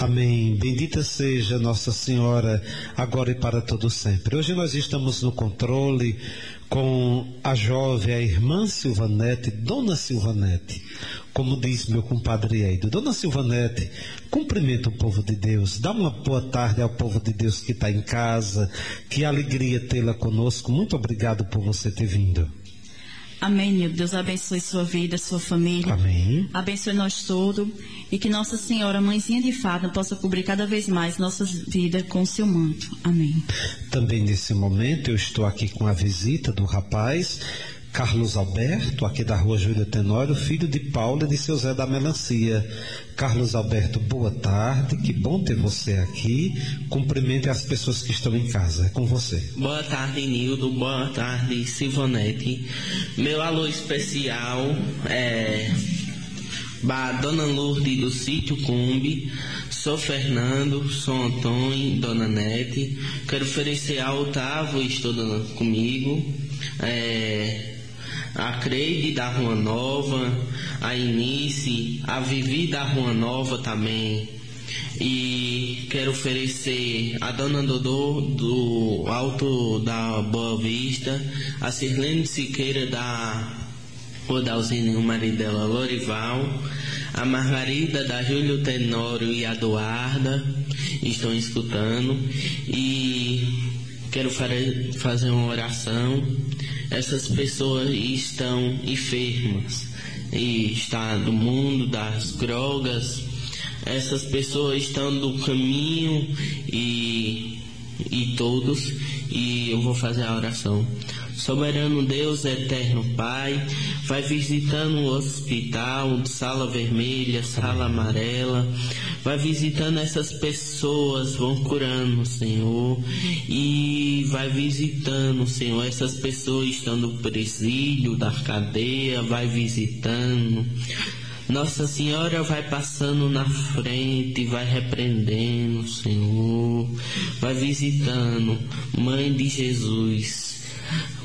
Amém. Bendita seja Nossa Senhora, agora e para todo sempre. Hoje nós estamos no controle com a jovem, a irmã Silvanete, Dona Silvanete. Como diz meu compadre Eido, Dona Silvanete, cumprimenta o povo de Deus, dá uma boa tarde ao povo de Deus que está em casa, que alegria tê-la conosco. Muito obrigado por você ter vindo. Amém, Nildo. Deus abençoe sua vida, sua família. Amém. Abençoe nós todos e que Nossa Senhora, Mãezinha de Fátima, possa cobrir cada vez mais nossas vidas com o seu manto. Amém. Também nesse momento eu estou aqui com a visita do rapaz Carlos Alberto, aqui da rua Júlio Tenório, filho de Paula e de seu Zé da Melancia. Carlos Alberto, boa tarde, que bom ter você aqui. Cumprimente as pessoas que estão em casa, é com você. Boa tarde, Nildo, boa tarde, Silvanete. Meu alô especial é para Dona Lourdes do Sítio Cumbi, sou Fernando, sou Antônio, Dona Nete. Quero oferecer a Otávio, estudando comigo, a Creide da Rua Nova, a Inice, a Vivi da Rua Nova também. E quero oferecer a Dona Dodô do Alto da Boa Vista, a Sirlene Siqueira da Rodalzina e o marido dela, Lorival, a Margarida da Júlio Tenório e a Eduarda estão escutando. E quero fazer uma oração. Essas pessoas estão enfermas e está do mundo das drogas. Essas pessoas estão do caminho e todos. E eu vou fazer a oração. Soberano Deus, eterno Pai, vai visitando o hospital, sala vermelha, sala amarela, vai visitando essas pessoas, vão curando, Senhor, e vai visitando, Senhor, essas pessoas estão no presídio, da cadeia, vai visitando. Nossa Senhora vai passando na frente, vai repreendendo, Senhor, vai visitando, Mãe de Jesus.